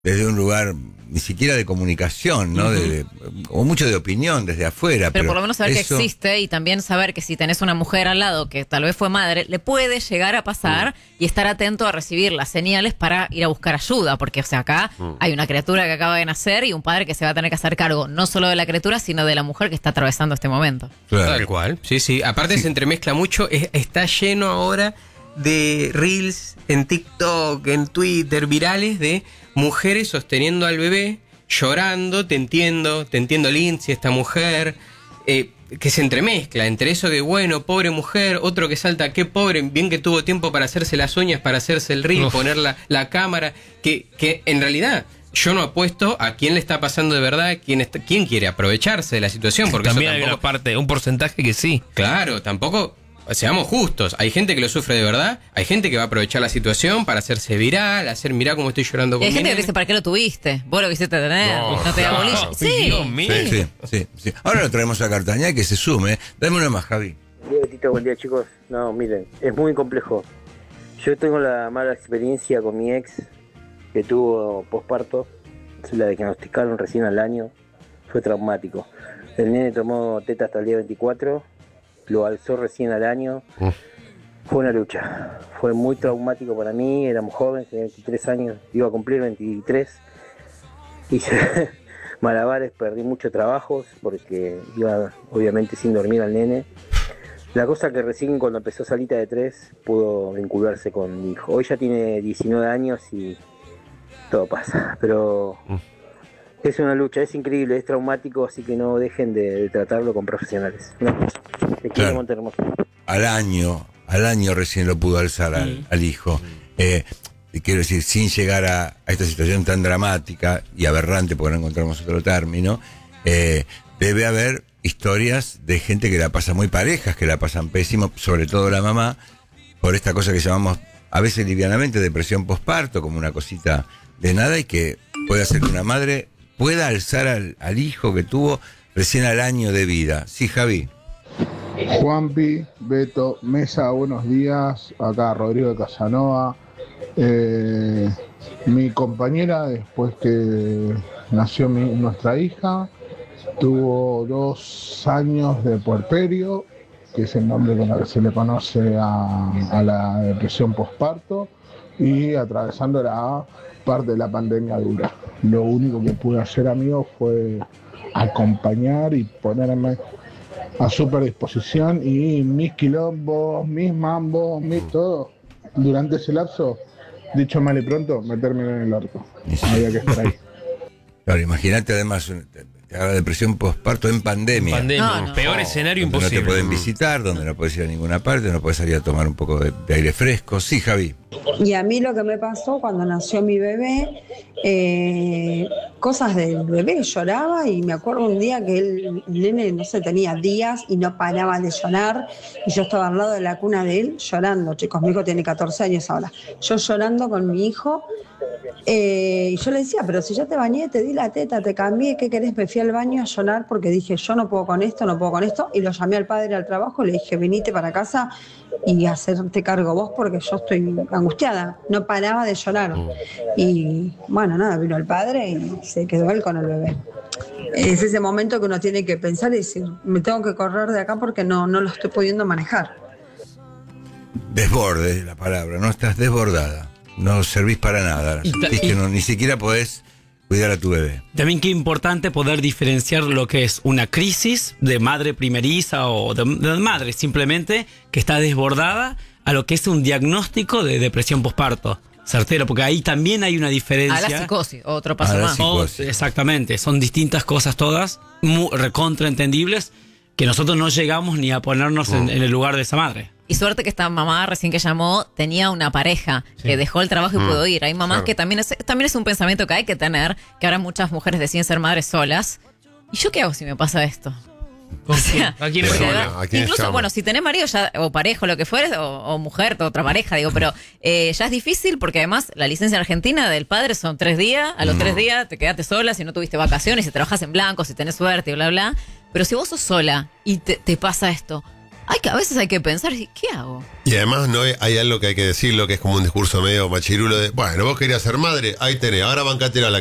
desde un lugar ni siquiera de comunicación, ¿no? O mucho de opinión desde afuera. Pero por lo menos saber eso, que existe y también saber que si tenés una mujer al lado que tal vez fue madre, le puede llegar a pasar y estar atento a recibir las señales para ir a buscar ayuda. Porque, o sea, acá hay una criatura que acaba de nacer y un padre que se va a tener que hacer cargo no solo de la criatura, sino de la mujer que está atravesando este momento. Claro. Tal cual. Sí. Aparte se entremezcla mucho. Está lleno ahora de reels en TikTok, en Twitter, virales de mujeres sosteniendo al bebé, llorando, te entiendo Lindsay, esta mujer, que se entremezcla entre eso de bueno, pobre mujer, otro que salta, qué pobre, bien que tuvo tiempo para hacerse las uñas, para hacerse el reel, poner la cámara, que en realidad yo no apuesto a quién le está pasando de verdad, quién quiere aprovecharse de la situación, porque también eso hay tampoco, una parte, un porcentaje que sí. claro, tampoco. Seamos justos, hay gente que lo sufre de verdad, hay gente que va a aprovechar la situación para hacerse viral, hacer mirá cómo estoy llorando Y con hay mi gente que nene. dice, ¿para qué lo tuviste? Vos lo quisiste tener, no te da bolilla. Sí. Dios mío. Sí. Ahora lo traemos a Cartañá, que se sume. Dame una más, Javi. Buen día, Tito, buen día, chicos. No, miren, es muy complejo. Yo tengo la mala experiencia con mi ex, que tuvo posparto. Se la diagnosticaron recién al año. Fue traumático. El nene tomó teta hasta el día 24, lo alzó recién al año. Fue una lucha. Fue muy traumático para mí. Éramos jóvenes, tenía 23 años, iba a cumplir 23. Hice malabares, perdí muchos trabajos porque iba obviamente sin dormir al nene. La cosa que recién cuando empezó Salita de 3 pudo vincularse con mi hijo. Hoy ya tiene 19 años y todo pasa, pero es una lucha, es increíble, es traumático, así que no dejen de tratarlo con profesionales. No, te quiero, Claro. Monterrey. Al año recién lo pudo alzar al hijo. Quiero decir, sin llegar a esta situación tan dramática y aberrante, porque no encontramos otro término, debe haber historias de gente que la pasa muy parejas, que la pasan pésimo, sobre todo la mamá, por esta cosa que llamamos a veces livianamente depresión posparto, como una cosita de nada, y que puede hacer que una madre pueda alzar al hijo que tuvo recién al año de vida. Sí, Javi. Juanpi, Beto, Mesa, buenos días. Acá Rodrigo de Casanova. Mi compañera, después que nació nuestra hija, tuvo 2 años de puerperio, que es el nombre con el que se le conoce a la depresión posparto, y atravesando la parte de la pandemia dura. Lo único que pude hacer, amigo, fue acompañar y ponerme a su predisposición, y mis quilombos, mis mambos, mis todo. Durante ese lapso, dicho mal y pronto, me terminé en el orto. Había que estar ahí. Claro, imagínate además te haga depresión posparto en pandemia. No. Peor escenario Donde imposible. no te pueden visitar, donde no puedes ir a ninguna parte, no puedes salir a tomar un poco de aire fresco. Sí, Javi. Y a mí lo que me pasó cuando nació mi bebé, cosas del bebé, lloraba, y me acuerdo un día que el nene, no sé, tenía días y no paraba de llorar, y yo estaba al lado de la cuna de él llorando, chicos, mi hijo tiene 14 años ahora, yo llorando con mi hijo, y yo le decía, pero si ya te bañé, te di la teta, te cambié, ¿qué querés? Me fui al baño a llorar porque dije, yo no puedo con esto, y lo llamé al padre al trabajo, le dije, venite para casa y hacerte cargo vos porque yo estoy angustiada, no paraba de llorar. Y bueno, nada, vino el padre y se quedó él con el bebé. Es ese momento que uno tiene que pensar y decir, me tengo que correr de acá porque no lo estoy pudiendo manejar. Desborde es la palabra, no estás desbordada. No servís para nada. Sentís que ni siquiera podés cuidar a tu bebé. También qué importante poder diferenciar lo que es una crisis de madre primeriza o de madre simplemente que está desbordada a lo que es un diagnóstico de depresión posparto. Certero, porque ahí también hay una diferencia. A la psicosis, otro paso más. Exactamente, son distintas cosas todas, muy recontraentendibles, que nosotros no llegamos ni a ponernos en el lugar de esa madre. Y suerte que esta mamá recién que llamó tenía una pareja que dejó el trabajo y pudo ir. Hay mamás que también es un pensamiento que hay que tener, que ahora muchas mujeres deciden ser madres solas. ¿Y yo qué hago si me pasa esto? ¿Con quién? ¿A quién es sola? ¿A quién incluso, llama? bueno, si tenés marido ya, o pareja o lo que fueres, o mujer, otra pareja, digo, pero ya es difícil porque además la licencia argentina del padre son 3 días, a los 3 días te quedaste sola si no tuviste vacaciones, si trabajas en blanco, si tenés suerte y bla, bla. Pero si vos sos sola y te pasa esto, A veces hay que pensar, ¿qué hago? Y además no hay algo que hay que decirlo, que es como un discurso medio machirulo de, bueno, vos querías ser madre, ahí tenés, ahora bancatela la